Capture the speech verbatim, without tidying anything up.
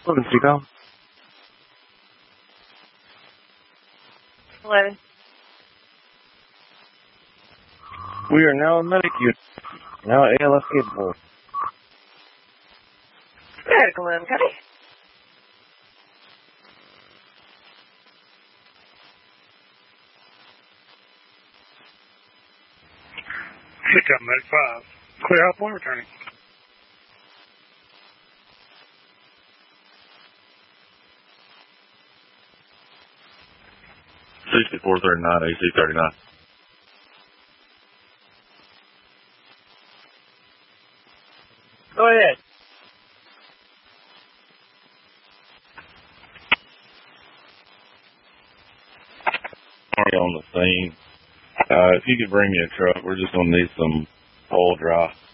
Hello, Chico. Hello. We are now a medic unit. Now A L S capable. Medical room, Cody. Pick up Medic five. Clear out point returning. sixty-four thirty-nine, A C thirty-nine. Go ahead. Already on the scene. Uh, if you could bring me a truck, we're just going to need some pole dry.